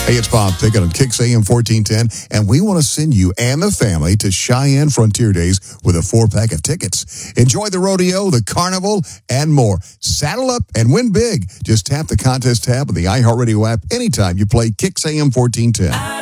Hey, it's Bob Pickett on Kicks AM 1410, and we want to send you and the family to Cheyenne Frontier Days with a 4-pack of tickets. Enjoy the rodeo, the carnival, and more. Saddle up and win big. Just tap the contest tab of the iHeartRadio app anytime you play Kicks AM 1410.